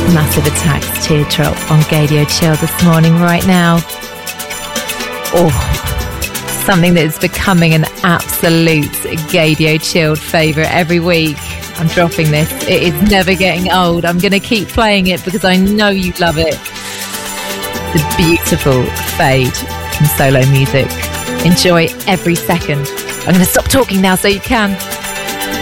Massive Attack's Teardrop on Gadio Chill this morning right now. Oh, something that is becoming an absolute Gadio Chilled favourite every week. I'm dropping this. It is never getting old. I'm going to keep playing it because I know you love it. The beautiful Fade from Solo Music. Enjoy every second. I'm going to stop talking now so you can.